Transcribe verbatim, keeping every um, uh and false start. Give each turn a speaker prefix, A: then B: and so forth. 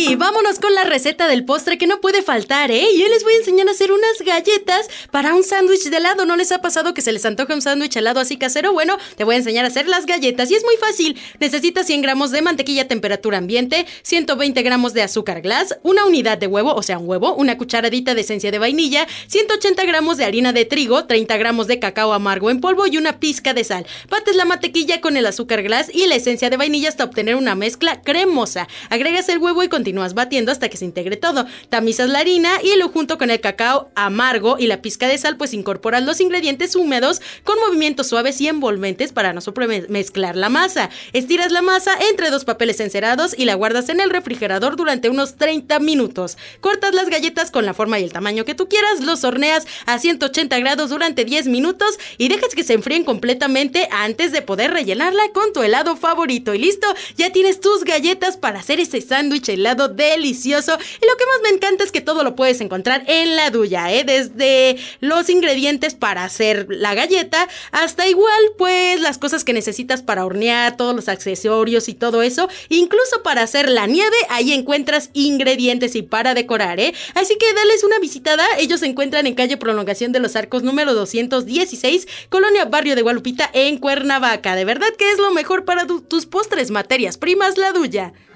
A: sí, vámonos con la receta del postre que no puede faltar, ¿eh? Y hoy les voy a enseñar a hacer unas galletas para un sándwich de helado. ¿No les ha pasado que se les antoja un sándwich helado así casero? Bueno, te voy a enseñar a hacer las galletas y es muy fácil. Necesitas cien gramos de mantequilla a temperatura ambiente, ciento veinte gramos de azúcar glass, una unidad de huevo, o sea un huevo, una cucharadita de esencia de vainilla, ciento ochenta gramos de harina de trigo, treinta gramos de cacao amargo en polvo y una pizca de sal. Bates la mantequilla con el azúcar glass y la esencia de vainilla hasta obtener una mezcla cremosa. Agregas el huevo y continúas batiendo hasta que se integre todo. Tamizas la harina y lo junto con el cacao amargo y la pizca de sal, pues incorporas los ingredientes húmedos con movimientos suaves y envolventes para no sobremezclar la masa. Estiras la masa entre dos papeles encerados y la guardas en el refrigerador durante unos treinta minutos. Cortas las galletas con la forma y el tamaño que tú quieras, los horneas a ciento ochenta grados durante diez minutos y dejas que se enfríen completamente antes de poder rellenarla con tu helado favorito. Y listo, ya tienes tus galletas para hacer ese sándwich helado delicioso. Y lo que más me encanta es que todo lo puedes encontrar en La Duya, ¿eh? Desde los ingredientes para hacer la galleta hasta igual, pues, las cosas que necesitas para hornear, todos los accesorios y todo eso. Incluso para hacer la nieve, ahí encuentras ingredientes y para decorar, ¿eh? Así que dales una visitada. Ellos se encuentran en calle Prolongación de los Arcos número doscientos dieciséis, Colonia Barrio de Guadalupita, en Cuernavaca. De verdad que es lo mejor para tu- tus postres, materias primas La Duya.